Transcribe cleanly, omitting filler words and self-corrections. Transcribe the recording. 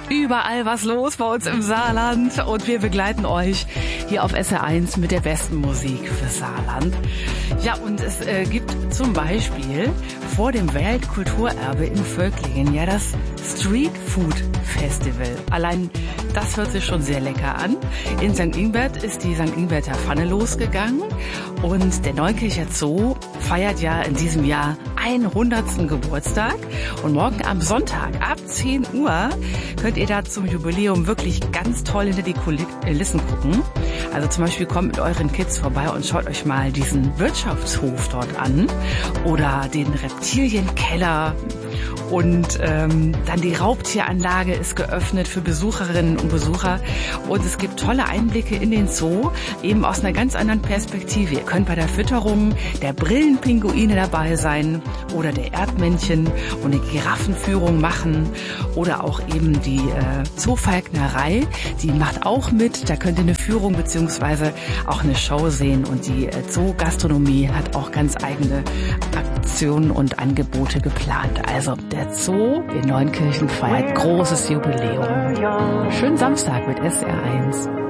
Überall was los bei uns im Saarland und wir begleiten euch hier auf SR1 mit der besten Musik für Saarland. Ja, und es gibt zum Beispiel vor dem Weltkulturerbe in Völklingen ja das Street Food Festival. Allein das hört sich schon sehr lecker an. In St. Ingbert ist die St. Ingberter Pfanne losgegangen und der Neunkircher Zoo feiert ja in diesem Jahr 100. Geburtstag. Und morgen am Sonntag ab 10 Uhr könnt ihr da zum Jubiläum wirklich ganz toll hinter die Kulissen gucken. Also zum Beispiel kommt mit euren Kids vorbei und schaut euch mal diesen Wirtschaftshof dort an oder den Reptilienkeller. Und dann die Raubtieranlage ist geöffnet für Besucherinnen und Besucher. Und es gibt tolle Einblicke in den Zoo, eben aus einer ganz anderen Perspektive. Ihr könnt bei der Fütterung der Brillenpinguine dabei sein oder der Erdmännchen und eine Giraffenführung machen. Oder auch eben die Zoofalknerei, die macht auch mit. Da könnt ihr eine Führung beziehungsweise auch eine Show sehen. Und die Zoo-Gastronomie hat auch ganz eigene Aktionen und Angebote geplant. Also der Zoo in Neunkirchen feiert großes Jubiläum. Schönen Samstag mit SR1.